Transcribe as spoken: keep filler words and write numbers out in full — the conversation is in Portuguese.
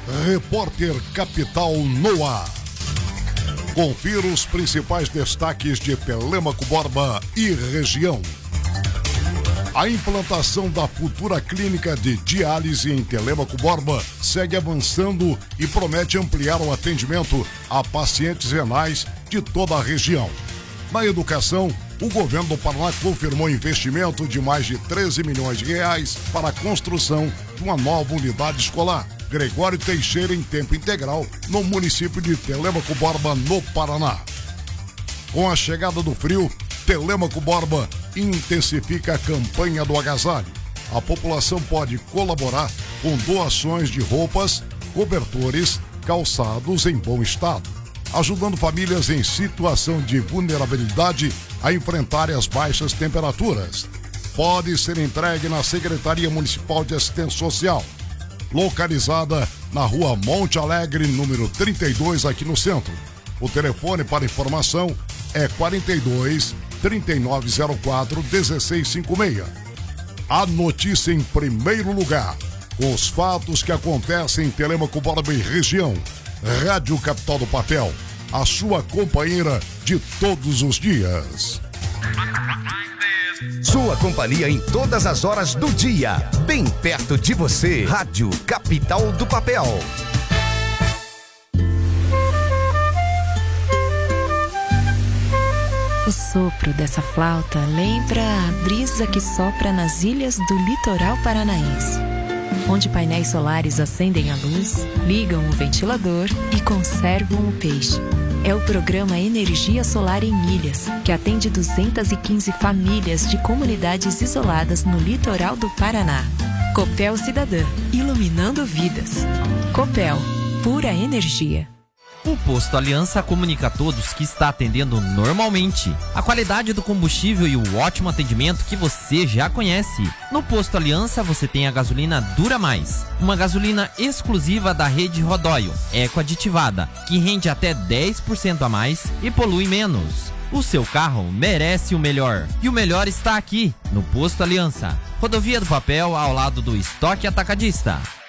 Repórter Capital no ar. Confira os principais destaques de Telêmaco Borba e região. A implantação da futura clínica de diálise em Telêmaco Borba segue avançando e promete ampliar o atendimento a pacientes renais de toda a região. Na educação, o governo do Paraná confirmou investimento de mais de treze milhões de reais para a construção de uma nova unidade escolar, Gregório Teixeira, em tempo integral, no município de Telêmaco Borba, no Paraná. Com a chegada do frio, Telêmaco Borba intensifica a campanha do agasalho. A população pode colaborar com doações de roupas, cobertores, calçados em bom estado, ajudando famílias em situação de vulnerabilidade a enfrentarem as baixas temperaturas. Pode ser entregue na Secretaria Municipal de Assistência Social, localizada na Rua Monte Alegre, número trinta e dois, aqui no centro. O telefone para informação é quarenta e dois, trinta e nove zero quatro, dezesseis cinquenta e seis. A notícia em primeiro lugar, com os fatos que acontecem em Telêmaco Borba e região. Rádio Capital do Papel, a sua companheira de todos os dias. Sua companhia em todas as horas do dia, bem perto de você. Rádio Capital do Papel. O sopro dessa flauta lembra a brisa que sopra nas ilhas do litoral paranaense, onde painéis solares acendem a luz, ligam o ventilador e conservam o peixe. É o programa Energia Solar em Ilhas, que atende duzentas e quinze famílias de comunidades isoladas no litoral do Paraná. Copel Cidadã, iluminando vidas. Copel, pura energia. O Posto Aliança comunica a todos que está atendendo normalmente. A qualidade do combustível e o ótimo atendimento que você já conhece. No Posto Aliança você tem a gasolina Dura Mais, uma gasolina exclusiva da rede Rodóio, eco-aditivada, que rende até dez por cento a mais e polui menos. O seu carro merece o melhor. E o melhor está aqui, no Posto Aliança. Rodovia do Papel, ao lado do Estoque Atacadista.